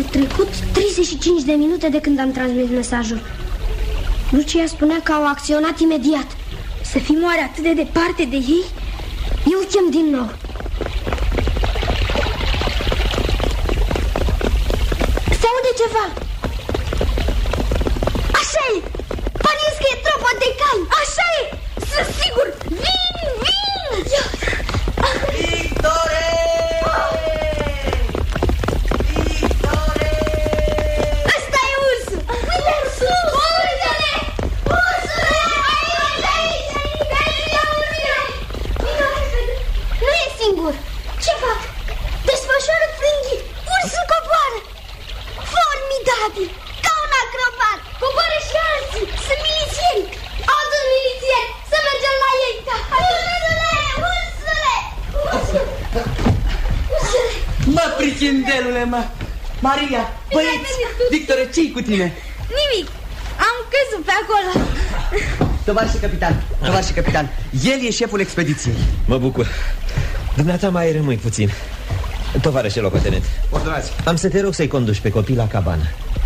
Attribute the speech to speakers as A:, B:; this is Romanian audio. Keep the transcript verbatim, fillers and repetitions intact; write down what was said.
A: Au trecut treizeci și cinci de minute de când am transmis mesajul. Lucia spunea că au acționat imediat. Să fim oare atât de departe de ei? Eu chem din nou. Se aude ceva. Așa e! Pariez că e tropa de cai. Așa e! Sunt sigur! Vin! Vin!
B: Victore! Victore!
A: Ăsta e ursul! Uite ursul! Ursule! Ursule! Aici, aici! Aici, aici! Nu e singur! Ce fac? Desfășoară frânghii! Ursul coboară! Formidabil! Ca un acrobat! Coboară și alții! Sunt milițieni! Adun milițieni! Să mergem la ei! Ursule! Ursule! Ursule! Ursule!
B: Mă, prichindelule, mă! Maria, băieți, Victore, ce-i cu tine?
A: Nimic! Am căzut pe acolo!
B: Tovarășe capitan, tovarășe capitan, el e șeful expediției.
C: Mă bucur. Dumneata mai rămâi puțin. Tovarășe locotenent,
D: ordonați.
C: am să te rog să-i conduci pe copii la cabană.